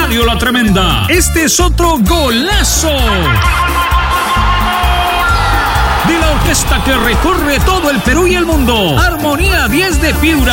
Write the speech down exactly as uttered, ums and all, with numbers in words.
Radio La Tremenda. Este es otro golazo de la orquesta que recorre todo el Perú y el mundo. Armonía diez de Piura.